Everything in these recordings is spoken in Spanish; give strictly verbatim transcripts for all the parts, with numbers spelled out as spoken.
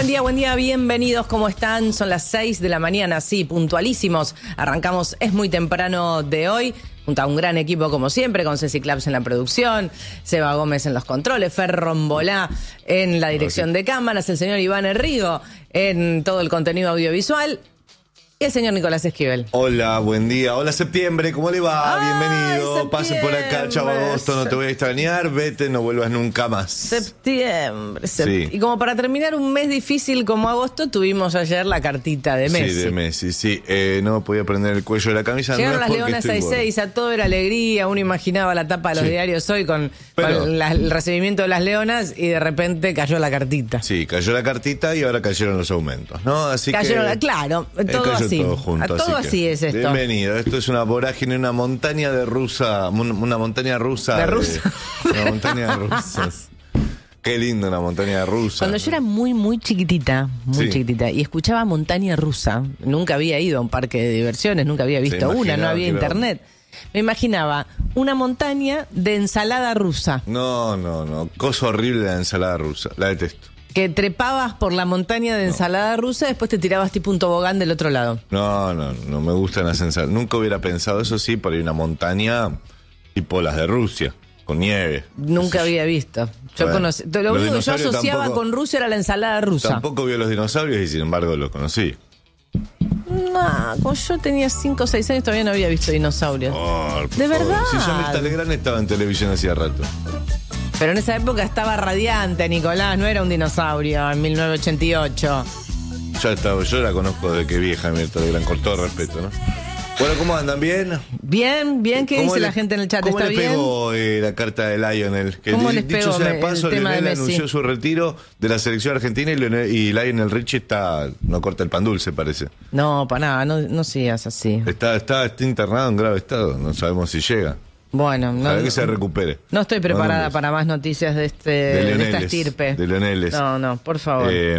Buen día, buen día, bienvenidos, ¿cómo están? Son las seis de la mañana, sí, puntualísimos. Arrancamos, es muy temprano de hoy, junto a un gran equipo como siempre, con Ceci Claps en la producción, Seba Gómez en los controles, Fer Rombolá en la dirección de cámaras, el señor Iván Herrigo en todo el contenido audiovisual. Y el señor Nicolás Esquivel. Hola, buen día. Hola, septiembre, ¿cómo le va? Ay, bienvenido. Pase por acá, chavo agosto, no te voy a extrañar. Vete, no vuelvas nunca más. Septiembre. Sept... Sí. Y como para terminar un mes difícil como agosto, tuvimos ayer la cartita de Messi. Sí, de Messi, sí. Eh, no podía prender el cuello de la camisa. Llegaron no las es Leonas estoy seis seis, a todo era alegría. Uno imaginaba la tapa de los Sí. diarios hoy con, Pero- con la- el recibimiento de las Leonas y de repente cayó la cartita. Sí, cayó la cartita y ahora cayeron los aumentos, ¿no? Así Cayeron, que... claro, eh, todo cayó así. todo junto, A todo que así es esto. Bienvenido. Esto es una vorágine, una montaña de rusa, un- una montaña rusa. De rusa. Una montaña de rusas. Qué lindo una montaña rusa. Cuando yo era muy, muy chiquitita, muy Sí. chiquitita, y escuchaba montaña rusa, nunca había ido a un parque de diversiones, nunca había visto una, no imaginaba había que era- internet. Me imaginaba una montaña de ensalada rusa, No, no, no. Cosa horrible la ensalada rusa. La detesto. que trepabas por la montaña de ensalada rusa, después te tirabas tipo un tobogán del otro lado. No, no, no me gustan las ensaladas. Nunca hubiera pensado eso, sí, por ir a una montaña tipo las de Rusia, con nieve. Nunca Qué sé yo. había visto. Yo Bueno, conocí, lo los único que yo dinosaurios asociaba tampoco- con Rusia era la ensalada rusa. Tampoco vi a los dinosaurios y sin embargo los conocí. No, cuando yo tenía cinco o seis años todavía no había visto dinosaurios. Oh, por ¿De favor. verdad? Si yo en Telegram estaba en televisión hacía rato. Pero en esa época estaba radiante, Nicolás, no era un dinosaurio en mil novecientos ochenta y ocho. Ya estaba, yo la conozco desde que vieja, mi Telegram, con todo respeto, ¿no? Bueno, ¿cómo andan? ¿Bien? Bien, bien, ¿qué ¿Cómo dice le- la gente en el chat? ¿Cómo ¿Está le bien? pegó eh, la carta de Lionel? Que ¿Cómo di- les dicho pegó sea de el paso, tema de Lionel Messi? anunció su retiro de la selección argentina y Lionel, y Lionel Richie está, no corta el pan dulce, parece. No, para nada, no, no sigas así. Está, está, está internado en grave estado, no sabemos si llega. Bueno, no, Ojalá que se recupere. no estoy preparada nombres. para más noticias de este De de, esta Leoneles, estirpe. de Leoneles. No, no, por favor. Eh,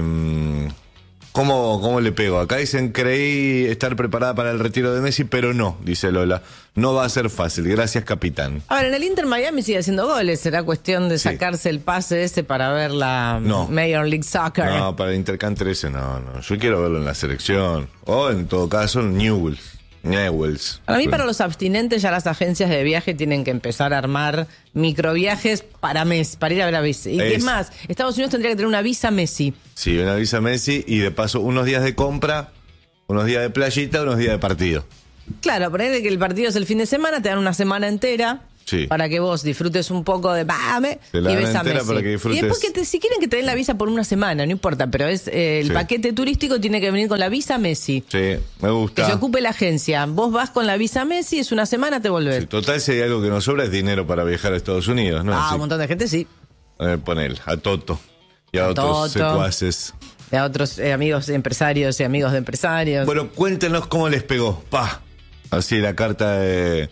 ¿cómo, ¿Cómo le pego? Acá dicen, creí estar preparada para el retiro de Messi, pero no, dice Lola. No va a ser fácil. Gracias, capitán. A ver, en el Inter Miami sigue haciendo goles. ¿Será cuestión de Sí. sacarse el pase ese para ver la No. Major League Soccer? No, para el Intercountry ese no, no. Yo quiero verlo en la selección. O en todo caso en Newells. Newells. Para mí, para los abstinentes, ya las agencias de viaje tienen que empezar a armar microviajes para Messi, para ir a ver a Messi. Y Es- es más, Estados Unidos tendría que tener una visa Messi. Sí, una visa Messi y de paso unos días de compra, unos días de playita, unos días de partido. Claro, ponele que el partido es el fin de semana, te dan una semana entera Sí. para que vos disfrutes un poco de Bame Te la y dan ves a entera Messi. para que disfrutes. Y después, que te- si quieren que te den la visa por una semana, no importa, pero es eh, el Sí. paquete turístico tiene que venir con la visa Messi. Sí, me Que gusta. se ocupe la agencia. Vos vas con la visa Messi, es una semana, te volvés. Sí, total, si hay algo que nos sobra es dinero para viajar a Estados Unidos, ¿no? ah, Así, un montón de gente sí. eh, ponele, a Toto y a, A otros Toto. secuaces. De a otros eh, amigos empresarios y amigos de empresarios. Bueno, cuéntenos cómo les pegó. Pa. Así la carta de...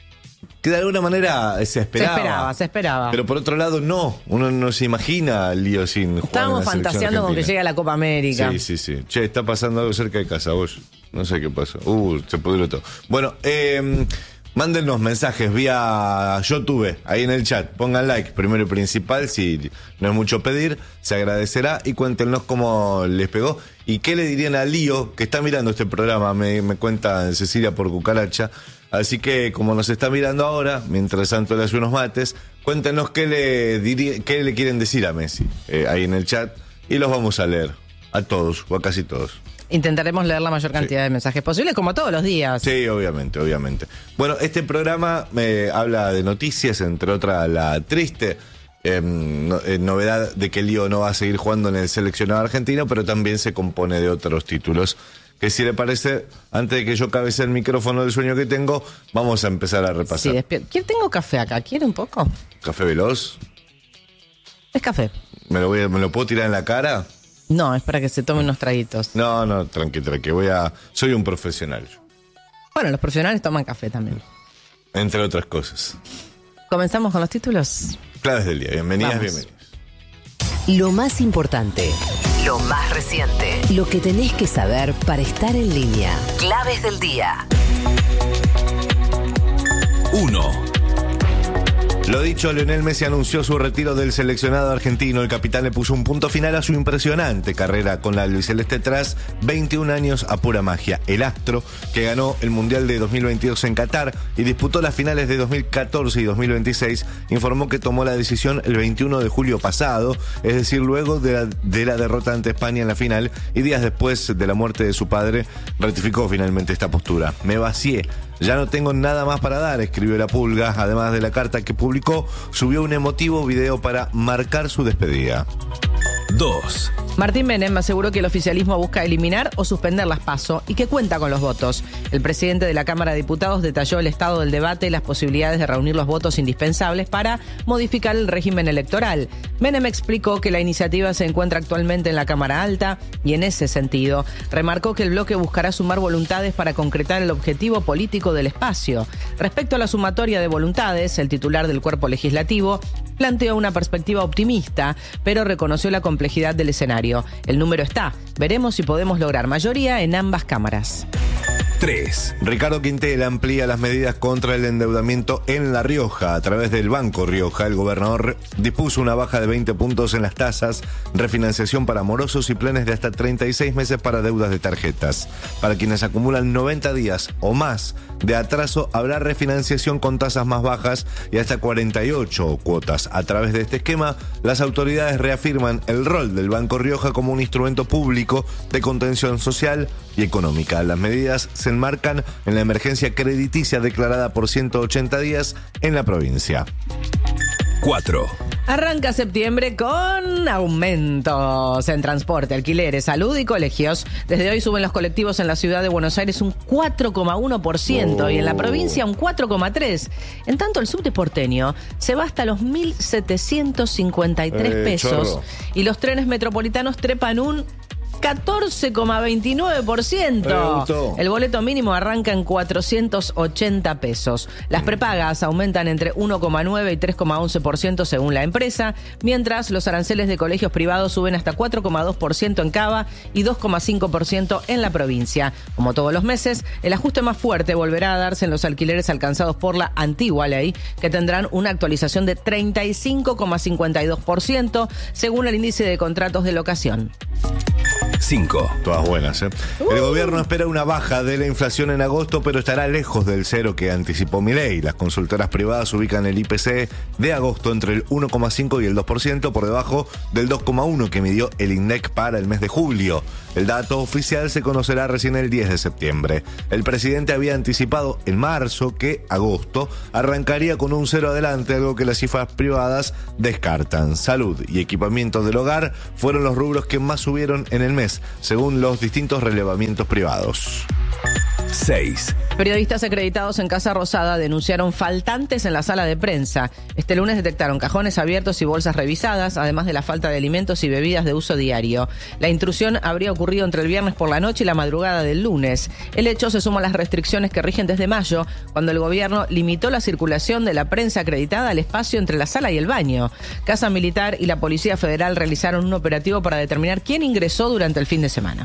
Que de alguna manera se se esperaba. esperaba, se esperaba. Pero por otro lado, no. Uno no se imagina al lío sin jugar. Estábamos en la selección fantaseando con que argentina. llegue a la Copa América. Sí, sí, sí. Che, está pasando algo cerca de casa, vos. No sé qué pasó. Uh, se pudrió todo. Bueno, eh, mándenos mensajes vía YouTube, ahí en el chat. Pongan like, primero y principal, si no es mucho pedir, se agradecerá. Y cuéntenos cómo les pegó. Y qué le dirían a Lío, que está mirando este programa, me, me cuenta Cecilia por cucaracha. Así que, como nos está mirando ahora, mientras tanto le hace unos mates, cuéntenos qué le, diría, qué le quieren decir a Messi, eh, ahí en el chat. Y los vamos a leer. A todos, o a casi todos. Intentaremos leer la mayor cantidad Sí. de mensajes posibles, como todos los días. Sí, obviamente, obviamente. Bueno, este programa me habla de noticias, entre otras la triste eh, no- eh, novedad de que Lío no va a seguir jugando en el seleccionado argentino, pero también se compone de otros títulos. Que si le parece, antes de que yo cabece el micrófono del sueño que tengo, vamos a empezar a Sí, repasar. despier- ¿Quién tengo café acá? ¿Quiere un poco? Café veloz, Es café. ¿me lo, voy a- ¿me lo puedo tirar en la cara? No, es para que se tomen unos traguitos. No, no, tranqui, tranqui, voy a... Soy un profesional, yo, Bueno, los profesionales toman café también. entre otras cosas. ¿Comenzamos con los títulos? Claves del día, bienvenidas, Vamos. bienvenidos. Lo más importante, Lo más reciente. lo que tenés que saber para estar en línea. Claves del día. uno. Lo dicho, Lionel Messi anunció su retiro del seleccionado argentino. El capitán le puso un punto final a su impresionante carrera con la albiceleste tras veintiún años a pura magia. El astro, que ganó el Mundial de dos mil veintidós en Qatar y disputó las finales de dos mil catorce y dos mil veintiséis, informó que tomó la decisión el veintiuno de julio pasado, es decir, luego de la, de la derrota ante España en la final y días después de la muerte de su padre, ratificó finalmente esta postura. Me vacié. Ya no tengo nada más para dar, escribió la Pulga. Además de la carta que publicó, subió un emotivo video para marcar su despedida. dos. Martín Menem aseguró que el oficialismo busca eliminar o suspender las PASO y que cuenta con los votos. El presidente de la Cámara de Diputados detalló el estado del debate y las posibilidades de reunir los votos indispensables para modificar el régimen electoral. Menem explicó que la iniciativa se encuentra actualmente en la Cámara Alta y en ese sentido remarcó que el bloque buscará sumar voluntades para concretar el objetivo político del espacio. Respecto a la sumatoria de voluntades, el titular del cuerpo legislativo planteó una perspectiva optimista, pero reconoció la complejidad del escenario. El número está. Veremos si podemos lograr mayoría en ambas cámaras. tres. Ricardo Quintel amplía las medidas contra el endeudamiento en La Rioja. A través del Banco Rioja, el gobernador dispuso una baja de veinte puntos en las tasas, refinanciación para morosos y planes de hasta treinta y seis meses para deudas de tarjetas. Para quienes acumulan noventa días o más de atraso, habrá refinanciación con tasas más bajas y hasta cuarenta y ocho cuotas. A través de este esquema, las autoridades reafirman el rol del Banco Rioja como un instrumento público de contención social y económica. Las medidas se enmarcan en la emergencia crediticia declarada por ciento ochenta días en la provincia. cuatro. Arranca septiembre con aumentos en transporte, alquileres, salud y colegios. Desde hoy suben los colectivos en la ciudad de Buenos Aires un cuatro coma uno por ciento oh. y en la provincia un cuatro coma tres por ciento. En tanto, el subte porteño se va hasta los mil setecientos cincuenta y tres eh, pesos chorro. Y los trenes metropolitanos trepan un catorce coma veintinueve por ciento. El boleto mínimo arranca en cuatrocientos ochenta pesos. Las prepagas aumentan entre uno coma nueve y tres coma once por ciento según la empresa, mientras los aranceles de colegios privados suben hasta cuatro coma dos por ciento en Cava y dos coma cinco por ciento en la provincia. Como todos los meses, el ajuste más fuerte volverá a darse en los alquileres alcanzados por la antigua ley, que tendrán una actualización de treinta y cinco coma cincuenta y dos por ciento según el índice de contratos de locación. cinco. Todas buenas, ¿eh? Uh. El gobierno espera una baja de la inflación en agosto, pero estará lejos del cero que anticipó Milei. Las consultoras privadas ubican el I P C de agosto entre el uno coma cinco y el dos por ciento, por debajo del dos coma uno que midió el INDEC para el mes de julio. El dato oficial se conocerá recién el diez de septiembre. El presidente había anticipado en marzo que agosto arrancaría con un cero adelante, algo que las cifras privadas descartan. Salud y equipamiento del hogar fueron los rubros que más subieron en el mes, según los distintos relevamientos privados. seis. Periodistas acreditados en Casa Rosada denunciaron faltantes en la sala de prensa. Este lunes detectaron cajones abiertos y bolsas revisadas, además de la falta de alimentos y bebidas de uso diario. La intrusión habría ocurrido entre el viernes por la noche y la madrugada del lunes. El hecho se suma a las restricciones que rigen desde mayo, cuando el gobierno limitó la circulación de la prensa acreditada al espacio entre la sala y el baño. Casa Militar y la Policía Federal realizaron un operativo para determinar quién ingresó durante el fin de semana.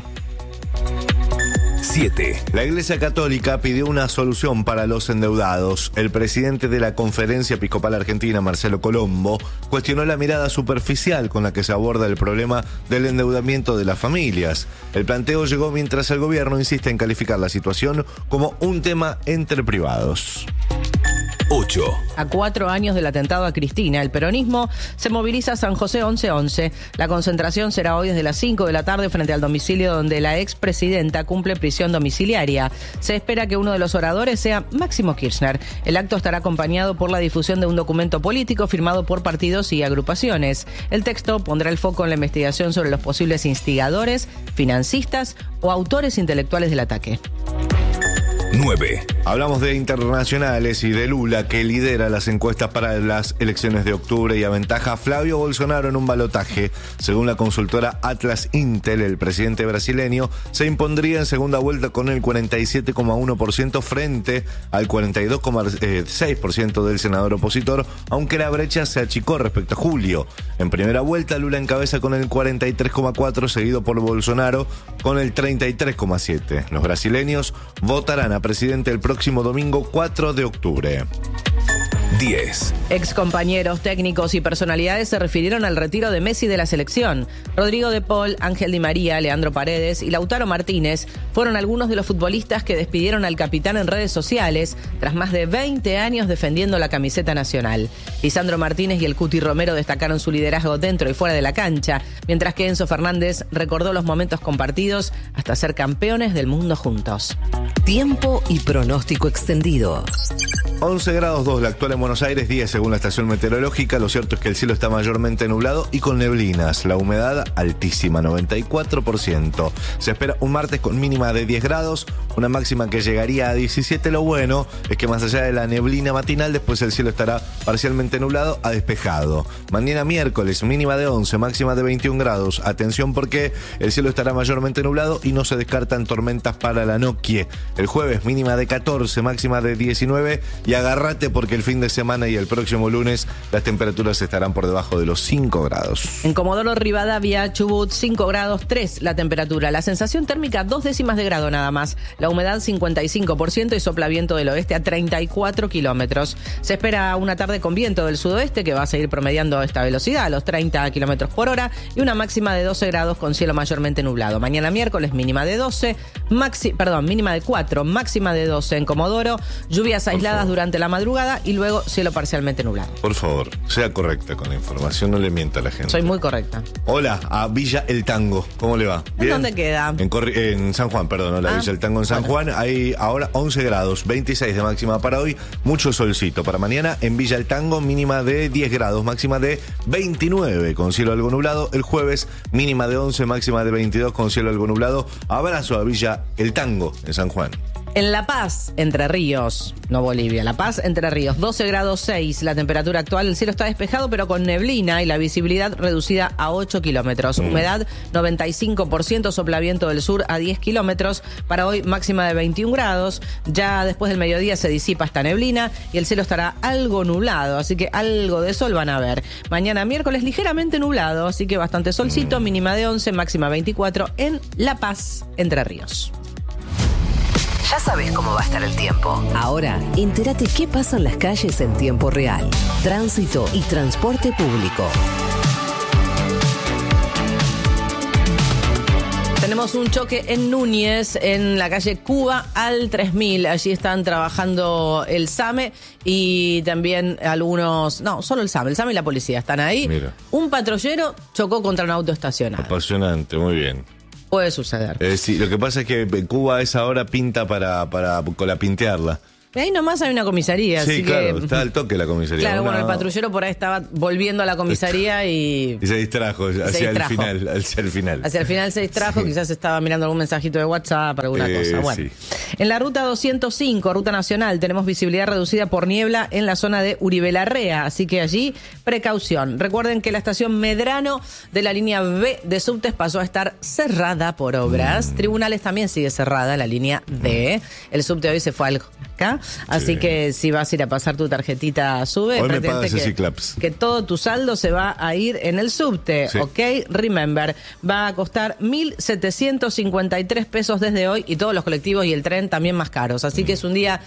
siete. La Iglesia Católica pidió una solución para los endeudados. El presidente de la Conferencia Episcopal Argentina, Marcelo Colombo, cuestionó la mirada superficial con la que se aborda el problema del endeudamiento de las familias. El planteo llegó mientras el gobierno insiste en calificar la situación como un tema entre privados. ocho. A cuatro años del atentado a Cristina, el peronismo se moviliza a San José once once. La concentración será hoy desde las cinco de la tarde frente al domicilio donde la expresidenta cumple prisión domiciliaria. Se espera que uno de los oradores sea Máximo Kirchner. El acto estará acompañado por la difusión de un documento político firmado por partidos y agrupaciones. El texto pondrá el foco en la investigación sobre los posibles instigadores, financistas o autores intelectuales del ataque. nueve. Hablamos de internacionales y de Lula, que lidera las encuestas para las elecciones de octubre y aventaja a Flavio Bolsonaro en un balotaje. Según la consultora Atlas Intel, el presidente brasileño se impondría en segunda vuelta con el cuarenta y siete coma uno por ciento frente al cuarenta y dos coma seis por ciento del senador opositor, aunque la brecha se achicó respecto a julio. En primera vuelta, Lula encabeza con el cuarenta y tres coma cuatro por ciento, seguido por Bolsonaro con el treinta y tres coma siete por ciento. Los brasileños votarán a presidente el próximo domingo cuatro de octubre. diez. Ex compañeros, técnicos y personalidades se refirieron al retiro de Messi de la selección. Rodrigo de Paul, Ángel Di María, Leandro Paredes y Lautaro Martínez fueron algunos de los futbolistas que despidieron al capitán en redes sociales tras más de veinte años defendiendo la camiseta nacional. Lisandro Martínez y el Cuti Romero destacaron su liderazgo dentro y fuera de la cancha, mientras que Enzo Fernández recordó los momentos compartidos hasta ser campeones del mundo juntos. Tiempo y pronóstico extendido. once grados dos, la actual en Buenos Aires, diez según la estación meteorológica. Lo cierto es que el cielo está mayormente nublado y con neblinas. La humedad altísima, noventa y cuatro por ciento. Se espera un martes con mínima de diez grados, una máxima que llegaría a diecisiete. Lo bueno es que más allá de la neblina matinal, después el cielo estará parcialmente nublado a despejado. Mañana miércoles, mínima de once, máxima de veintiún grados. Atención porque el cielo estará mayormente nublado y no se descartan tormentas para la noche. El jueves, mínima de catorce, máxima de diecinueve. Y agárrate porque el fin de semana y el próximo lunes las temperaturas estarán por debajo de los cinco grados. En Comodoro Rivadavia, Chubut, cinco grados tres la temperatura. La sensación térmica, dos décimas de grado nada más. La humedad, cincuenta y cinco por ciento y sopla viento del oeste a treinta y cuatro kilómetros. Se espera una tarde con viento del sudoeste que va a seguir promediando esta velocidad a los treinta kilómetros por hora y una máxima de doce grados con cielo mayormente nublado. Mañana miércoles, mínima de doce, maxi, perdón, mínima de cuatro, máxima de doce en Comodoro. Lluvias aisladas durante la madrugada y luego cielo parcialmente nublado. Por favor, sea correcta con la información, no le mienta a la gente. Soy muy correcta. Hola, a Villa El Tango, ¿cómo le va? ¿En dónde queda? En, Corri- en San Juan, perdón, hola, Ah, Villa El Tango en San bueno. Juan. Hay ahora once grados, veintiséis de máxima para hoy, mucho solcito. Para mañana en Villa El Tango, mínima de diez grados, máxima de veintinueve con cielo algo nublado. El jueves, mínima de once, máxima de veintidós con cielo algo nublado. Abrazo a Villa El Tango en San Juan. En La Paz, Entre Ríos, no Bolivia, La Paz, Entre Ríos, doce grados seis la temperatura actual. El cielo está despejado pero con neblina y la visibilidad reducida a ocho kilómetros. Mm. Humedad noventa y cinco por ciento, sopla viento del sur a diez kilómetros. Para hoy máxima de veintiún grados. Ya después del mediodía se disipa esta neblina y el cielo estará algo nublado, así que algo de sol van a ver. Mañana miércoles ligeramente nublado, así que bastante solcito, mínima de once, máxima veinticuatro en La Paz, Entre Ríos. Ya sabes cómo va a estar el tiempo. Ahora, entérate qué pasa en las calles en tiempo real. Tránsito y transporte público. Tenemos un choque en Núñez, en la calle Cuba al tres mil. Allí están trabajando el SAME y también algunos... No, solo el SAME. El SAME y la policía están ahí. Mira. Un patrullero chocó contra un auto estacionado. Apasionante, muy bien. Puede suceder. Eh, sí, lo que pasa es que Cuba a esa hora pinta para, para colapintearla. Y ahí nomás hay una comisaría, Sí, así claro, que... está al toque la comisaría. Claro, Una- bueno, el patrullero por ahí estaba volviendo a la comisaría y... Y se distrajo hacia distrajo. el final, hacia el final. Hacia el final se distrajo, Sí. quizás estaba mirando algún mensajito de WhatsApp, alguna Eh, cosa. Bueno, sí. en la ruta doscientos cinco, ruta nacional, tenemos visibilidad reducida por niebla en la zona de Uribe Larrea, así que allí precaución. Recuerden que la estación Medrano de la línea B de subtes pasó a estar cerrada por obras. Mm. Tribunales también sigue cerrada la línea D. El subte hoy se fue al acá, así Sí. que si vas a ir a pasar tu tarjetita SUBE, Hoy me pretende pagas que, ese Claps. que todo tu saldo se va a ir en el subte, Sí. ¿ok? Remember, va a costar mil setecientos cincuenta y tres pesos desde hoy y todos los colectivos y el tren también más caros. Así que es un día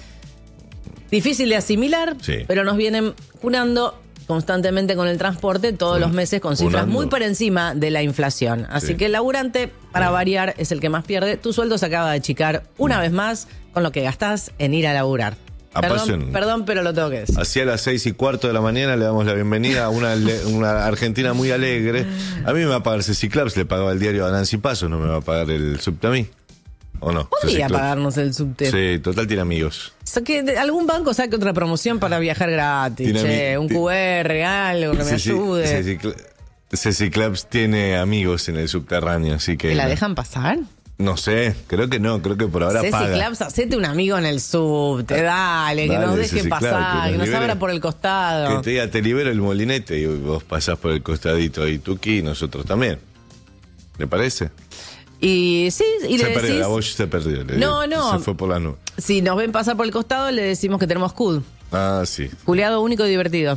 difícil de asimilar, Sí. pero nos vienen junando constantemente con el transporte todos Cun- los meses con cifras cunando. muy por encima de la inflación. Así Sí. que el laburante, para variar, es el que más pierde. Tu sueldo se acaba de achicar una vez más con lo que gastás en ir a laburar. Perdón, Apasionante. perdón, pero lo tengo que decir. Hacia las seis y cuarto de la mañana le damos la bienvenida a una, ale- una Argentina muy alegre. A mí me va a pagar Ceci Claps, le pagaba el diario a Nancy Paso, no me va a pagar el subte a mí. ¿O no? Ceci Podría Claps. pagarnos el subte. Sí, total tiene amigos. So que de- algún banco saque otra promoción para viajar gratis, Tiene che, ami- un ti- Q R, algo que me Ceci- ayude. Ceci Cla- Ceci Claps tiene amigos en el subterráneo, así que... ¿Que la dejan pasar? No sé, creo que no, creo que por ahora Ceci paga. Claps, hacete un amigo en el subte, dale, que Dale, nos deje Ceci Claps, pasar, que que nos nos libere. abra por el costado. Que te diga, te libero el molinete y vos pasás por el costadito ahí, Tuki, y nosotros también. ¿Le parece? Y sí, y se le perdió, decís, la voz se perdió. le No, digo, no. Se fue por la nube. si nos ven pasar por el costado, le decimos que tenemos C U D. Ah, sí. Culeado único y divertido.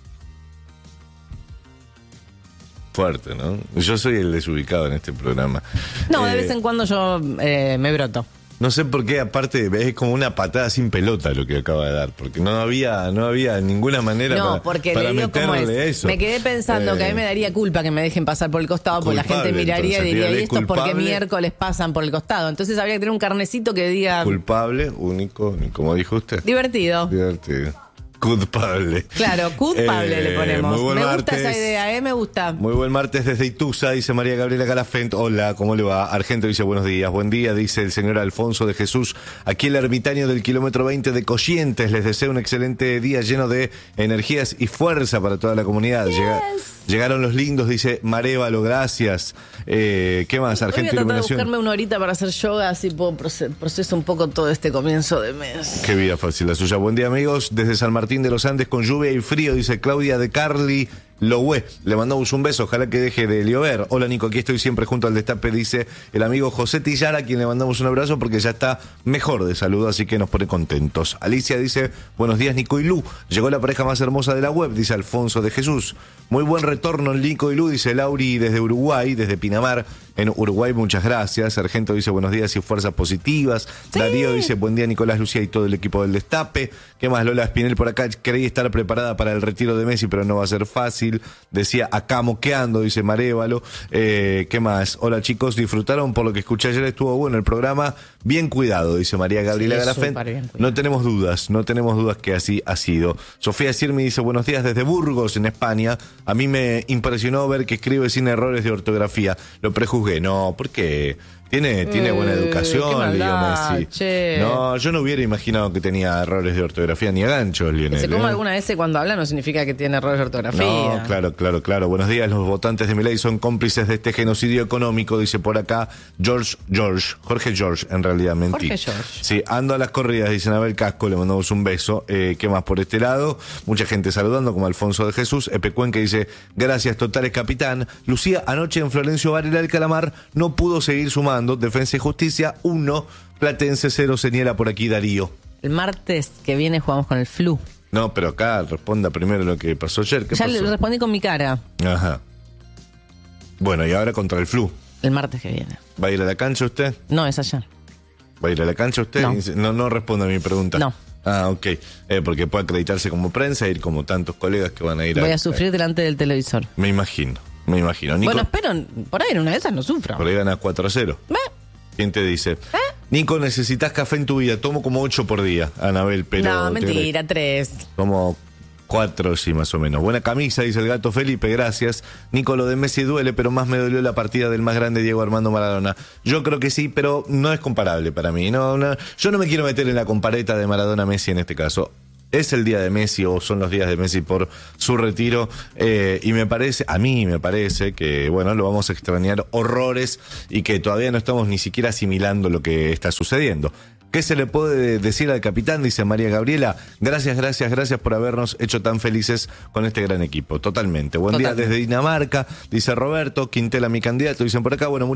Fuerte, ¿no? Yo soy el desubicado en este programa. No, de Eh, vez en cuando yo eh, me broto. No sé por qué, aparte, es como una patada sin pelota lo que acaba de dar, porque no había, no había ninguna manera No, para, porque para le dio como meterle es. eso. Me quedé pensando Eh, que a mí me daría culpa que me dejen pasar por el costado, porque la culpable, gente miraría entonces, y diría, tírale ¿y esto porque culpable. miércoles pasan por el costado? Entonces habría que tener un carnecito que diga Culpable, único, como dijo usted. divertido. Divertido. Culpable. Claro, culpable Eh, le ponemos. muy buen Me gusta martes. esa idea, ¿eh? Me gusta. Muy buen martes desde Ituza, dice María Gabriela Calafent. Hola, ¿cómo le va? Argento dice buenos días. Buen día, dice el señor Alfonso de Jesús. Aquí el ermitaño del kilómetro veinte de Corrientes. Les deseo un excelente día lleno de energías y fuerza para toda la comunidad. Llega- llegaron los lindos, dice Marévalo, gracias. Eh, ¿Qué más? Voy a Argento tratar de Iluminación. buscarme una horita para hacer yoga, así puedo proce- proceso un poco todo este comienzo de mes. Qué vida fácil la suya. Buen día, amigos. Desde San Martín de los Andes con lluvia y frío, dice Claudia de Carly Lowe. Le mandamos un beso, ojalá que deje de llover. Hola, Nico, aquí estoy siempre junto al destape, dice el amigo José Tillara, a quien le mandamos un abrazo porque ya está mejor de salud, así que nos pone contentos. Alicia dice, buenos días, Nico y Lu. Llegó la pareja más hermosa de la web, dice Alfonso de Jesús. Muy buen retorno en Nico y Lu, dice Lauri desde Uruguay, desde Pinamar, en Uruguay, muchas gracias. Sargento dice buenos días y fuerzas positivas. Darío dice buen día, Nicolás, Lucía y todo el equipo del Destape. ¿Qué más? Lola Espinel por acá, creí estar preparada para el retiro de Messi, pero no va a ser fácil. Decía acá moqueando, dice Marévalo. Eh, ¿Qué más? Hola chicos, disfrutaron por lo que escuché ayer, estuvo bueno el programa. Bien cuidado, dice María Gabriela Sí, Garafén. súper bien cuidado. No tenemos dudas, no tenemos dudas que así ha sido. Sofía Sirmi dice buenos días desde Burgos, en España. A mí me impresionó ver que escribe sin errores de ortografía. Lo prejuzgué. No, ¿por qué? Tiene, tiene buena Eh, educación, qué Leo maldad, Messi. che. No, yo no hubiera imaginado que tenía errores de ortografía ni a ganchos, Que Lionel. se coma ¿eh? alguna S cuando habla no significa que tiene errores de ortografía. No, claro, claro, claro. Buenos días, los votantes de mi ley son cómplices de este genocidio económico, dice por acá George George, Jorge George, en realidad mentí. Jorge George. Sí, ando a las corridas, dice Anabel Casco, le mandamos un beso. Eh, ¿Qué más por este lado? Mucha gente saludando, como Alfonso de Jesús. Epe Cuenca dice, gracias totales, capitán. Lucía, anoche en Florencio Varela del Calamar no pudo seguir sumando. Defensa y Justicia, uno. Platense, cero, señala por aquí Darío. El martes que viene jugamos con el flu. No, pero acá responda primero lo que pasó ayer. ¿Qué Ya pasó? le respondí con mi cara. Ajá. Bueno, y ahora contra el flu. El martes que viene. ¿Va a ir a la cancha usted? No, es ayer. ¿Va a ir a la cancha usted? No. No, no responde a mi pregunta. No. Ah, ok. Eh, porque puede acreditarse como prensa, ir como tantos colegas que van a ir Voy a... a sufrir delante del televisor. Me imagino, me imagino. Nico, Bueno, espero, por ahí en una de esas no sufro. por ahí gana cuatro a cero. ¿Eh? ¿Quién te dice? Nico, necesitas café en tu vida. Tomo como ocho por día, Anabel, pero... No, te- mentira, tres. Como cuatro, sí, más o menos. Buena camisa, dice el gato Felipe, gracias. Nico, lo de Messi duele, pero más me dolió la partida del más grande Diego Armando Maradona. Yo creo que sí, pero no es comparable para mí. No, no, yo no me quiero meter en la compareta de Maradona-Messi en este caso. Es el día de Messi o son los días de Messi por su retiro eh, y me parece, a mí me parece que, bueno, lo vamos a extrañar horrores y que todavía no estamos ni siquiera asimilando lo que está sucediendo. ¿Qué se le puede decir al capitán? Dice María Gabriela. Gracias, gracias, gracias por habernos hecho tan felices con este gran equipo. Totalmente. Buen Totalmente. día desde Dinamarca, dice Roberto. Quintela, mi candidato, dicen por acá. Bueno,